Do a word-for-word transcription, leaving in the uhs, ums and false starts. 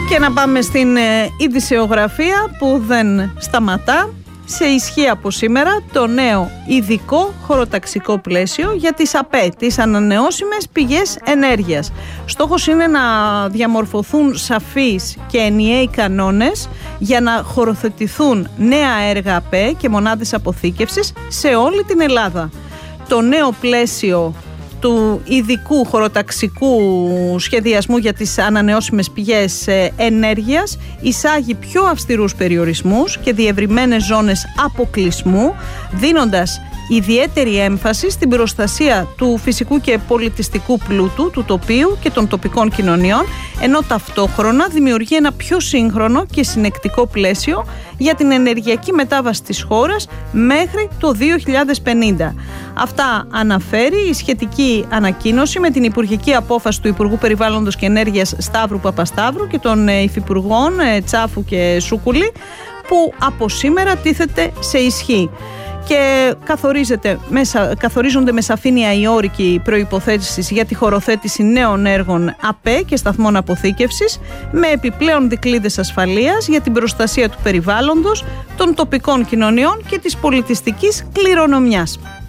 Και να πάμε στην ε, ειδησεογραφία που δεν σταματά. Σε ισχύ από σήμερα το νέο ειδικό χωροταξικό πλαίσιο για τις ΑΠΕ, τις ανανεώσιμες πηγές ενέργειας. Στόχος είναι να διαμορφωθούν σαφείς και ενιαίοι κανόνες για να χωροθετηθούν νέα έργα ΑΠΕ και μονάδες αποθήκευσης σε όλη την Ελλάδα. Το νέο πλαίσιο του ειδικού χωροταξικού σχεδιασμού για τις ανανεώσιμες πηγές ενέργειας εισάγει πιο αυστηρούς περιορισμούς και διευρυμένες ζώνες αποκλεισμού, δίνοντας ιδιαίτερη έμφαση στην προστασία του φυσικού και πολιτιστικού πλούτου του τοπίου και των τοπικών κοινωνιών, ενώ ταυτόχρονα δημιουργεί ένα πιο σύγχρονο και συνεκτικό πλαίσιο για την ενεργειακή μετάβαση της χώρας μέχρι το δύο χιλιάδες πενήντα. Αυτά αναφέρει η σχετική ανακοίνωση με την υπουργική απόφαση του Υπουργού Περιβάλλοντος και Ενέργειας Σταύρου Παπασταύρου και των υφυπουργών Τσάφου και Σούκουλη, που από σήμερα τίθεται σε ισχύ. Και καθορίζεται, καθορίζονται με σαφήνεια οι όροι και οι προϋποθέσεις για τη χωροθέτηση νέων έργων ΑΠΕ και σταθμών αποθήκευσης, με επιπλέον δικλείδες ασφαλείας για την προστασία του περιβάλλοντος, των τοπικών κοινωνιών και της πολιτιστικής κληρονομιάς.